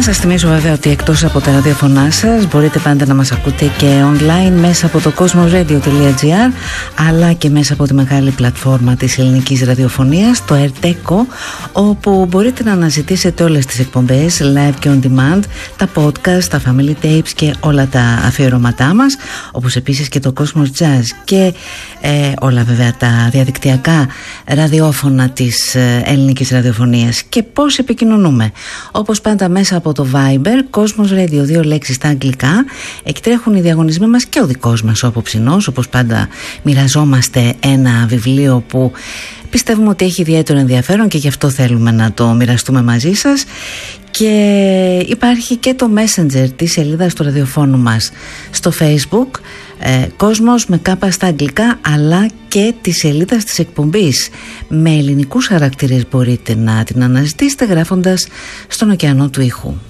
σας θυμίζω βέβαια ότι εκτός από τα ραδιοφωνά σας μπορείτε πάντα να μας ακούτε και online μέσα από το cosmosradio.gr, αλλά και μέσα από τη μεγάλη πλατφόρμα της ελληνικής ραδιοφωνίας, το Erteco, όπου μπορείτε να αναζητήσετε όλες τις εκπομπές live και on demand, τα podcast, τα family tapes και όλα τα αφιερωματά μας, όπως επίσης και το Cosmos Jazz και όλα βέβαια τα διαδικτυακά ραδιόφωνα της ελληνικής ραδιοφωνίας. Και πώς επικοινωνούμε? Όπως πάντα μέσα από το Viber, Cosmos Radio, 2 λέξεις στα αγγλικά. Εκεί τρέχουν οι διαγωνισμοί μας και ο δικός μας ο απόψινός. Όπως πάντα μοιραζόμαστε ένα βιβλίο που πιστεύουμε ότι έχει ιδιαίτερο ενδιαφέρον και γι' αυτό θέλουμε να το μοιραστούμε μαζί σας. Και υπάρχει και το Messenger της σελίδας του ραδιοφώνου μας στο Facebook, Κόσμος με κάπα στα αγγλικά, αλλά και τη σελίδα της εκπομπής με ελληνικούς χαρακτήρες. Μπορείτε να την αναζητήσετε γράφοντας στον ωκεανό του ήχου.